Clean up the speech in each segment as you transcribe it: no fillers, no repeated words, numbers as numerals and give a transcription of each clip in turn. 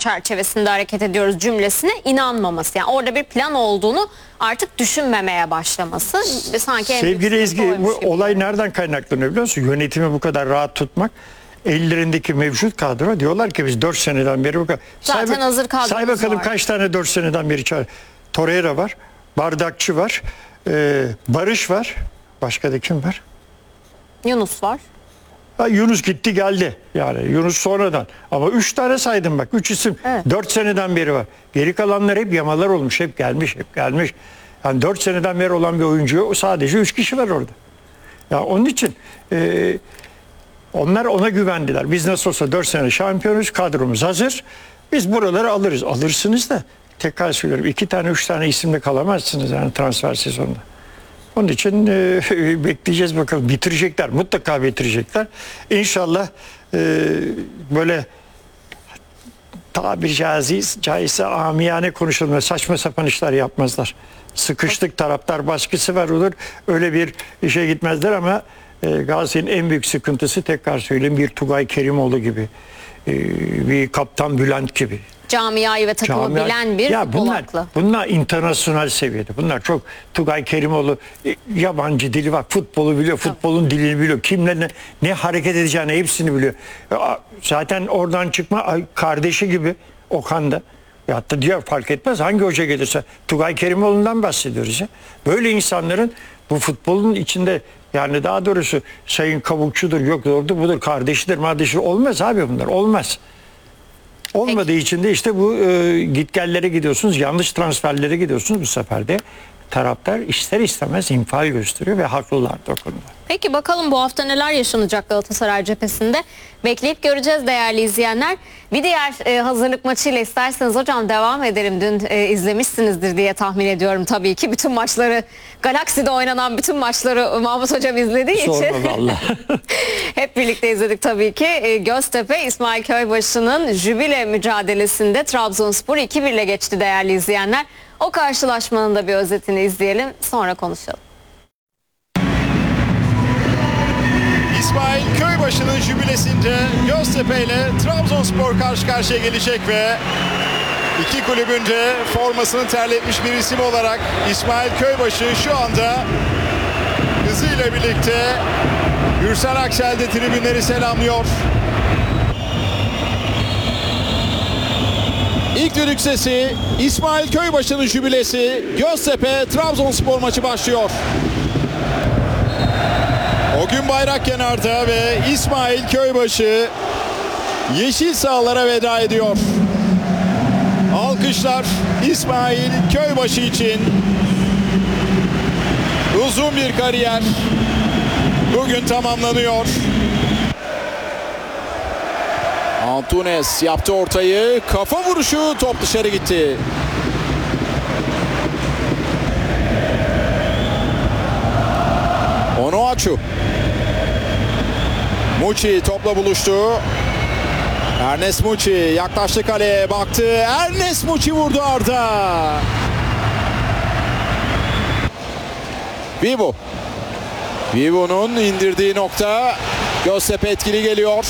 çerçevesinde hareket ediyoruz cümlesine inanmaması. Yani orada bir plan olduğunu artık düşünmemeye başlaması ve sanki Sevgili Ezgi, bu olay nereden kaynaklanıyor biliyor musun? Yönetimi bu kadar rahat tutmak. Ellerindeki mevcut kadro diyorlar ki biz 4 seneden beri bu kadar. Zaten hazır kadromuz say bakalım var. kaç tane 4 seneden beri çağır. Torreira var, Bardakçı var, Barış var. Başka da kim var? Yunus var. Ha, Yunus gitti geldi. Yani Yunus sonradan. Ama 3 tane saydım bak. 3 isim. Evet. 4 seneden beri var. Geri kalanlar hep yamalar olmuş. Hep gelmiş, hep gelmiş. Yani 4 seneden beri olan bir oyuncu sadece 3 kişi var orada. Ya onun için onlar ona güvendiler. Biz nasıl olsa 4 sene şampiyonuz, kadromuz hazır. Biz buraları alırız. Alırsınız da tekrar söylüyorum 2 tane 3 tane isimle kalamazsınız yani transfer sezonunda. Onun için bekleyeceğiz bakalım. Bitirecekler. Mutlaka bitirecekler. İnşallah böyle tabiri caizse amiyane konuşulmaz. Saçma sapan işler yapmazlar. Sıkıştık, taraftar baskısı var olur. Öyle bir işe gitmezler ama Galatasaray'ın en büyük sıkıntısı tekrar söyleyeyim bir Tugay Kerimoğlu gibi, bir Kaptan Bülent gibi. Camiayı ve takımı bilen bir futbol aklı. Bunlar internasyonel seviyede. Bunlar çok Tugay Kerimoğlu yabancı dili var. Futbolu biliyor. Futbolun dilini biliyor. Kimle ne hareket edeceğini hepsini biliyor. Zaten oradan çıkma kardeşi gibi Okan da. Ya hatta diyor fark etmez hangi hoca gelirse Tugay Kerimoğlu'ndan bahsediyoruz ya. Böyle insanların bu futbolun içinde yani daha doğrusu Sayın Kavukçu'dur yok orada budur kardeşidir olmaz abi bunlar olmaz. Olmadığı için de işte bu gitgellere gidiyorsunuz, yanlış transferlere gidiyorsunuz bu sefer de. Taraftar ister istemez infial gösteriyor ve haklılar da o konuda. Peki bakalım bu hafta neler yaşanacak Galatasaray cephesinde? Bekleyip göreceğiz değerli izleyenler. Bir diğer hazırlık maçıyla isterseniz hocam devam edelim. Dün izlemişsinizdir diye tahmin ediyorum tabii ki. Bütün maçları, Galaxy'de oynanan bütün maçları Mahmut hocam izlediği için. Sorma valla. Hep birlikte izledik tabii ki. Göztepe İsmail Köybaşı'nın jübile mücadelesinde Trabzonspor 2-1 ile geçti değerli izleyenler. O karşılaşmanın da bir özetini izleyelim, sonra konuşalım. İsmail Köybaşı'nın jübilesinde Göztepe ile Trabzonspor karşı karşıya gelecek ve iki kulübün de formasını terletmiş bir isim olarak İsmail Köybaşı şu anda hızıyla birlikte Gürsel Aksel'de tribünleri selamlıyor. İlk düdük sesi, İsmail Köybaşı'nın jübilesi, Göztepe Trabzonspor maçı başlıyor. O gün bayrak kenarda ve İsmail Köybaşı yeşil sahalara veda ediyor. Alkışlar İsmail Köybaşı için. Uzun bir kariyer bugün tamamlanıyor. Antunes yaptı ortayı. Kafa vuruşu, top dışarı gitti. Onuachu. Muçi topla buluştu. Ernest Muçi yaklaştı kaleye, baktı. Ernest Muçi vurdu Arda. Vivo'nun indirdiği nokta. Göztepe etkili geliyor.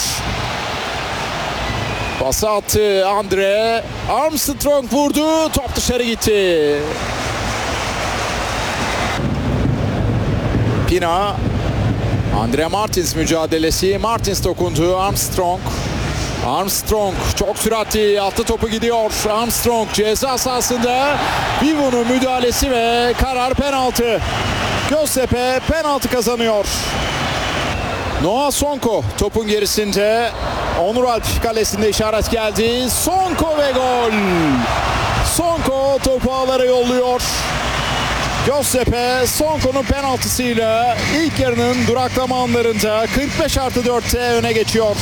Pası attı Andre. Armstrong vurdu. Top dışarı gitti. Pina. Andre Martins mücadelesi. Martins dokundu. Armstrong çok süratli. Attı topu gidiyor. Armstrong ceza sahasında. Vivo'nun müdahalesi ve karar penaltı. Göztepe penaltı kazanıyor. Noah Sonko topun gerisinde. Onur Alp kalesinde işaret geldi. Sonko ve gol. Sonko topu ağlara yolluyor. Göztepe Sonko'nun penaltısıyla ilk yarının duraklama anlarında 45+4'te öne geçiyor.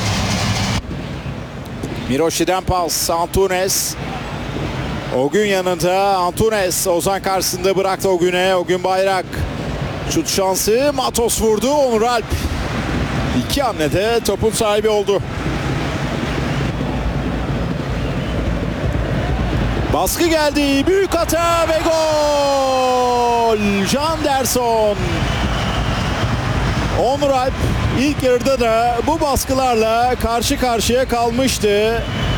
Miroşi'den pas. Antunes. Ogün yanında. Antunes Ozan karşısında bıraktı Ogün'e. Ogün bayrak. Şut şansı. Matos vurdu. Onur Alp. İki hamlede topun sahibi oldu. Baskı geldi. Büyük hata ve gol. Janderson. Onur Alp ilk yarıda da bu baskılarla karşı karşıya kalmıştı.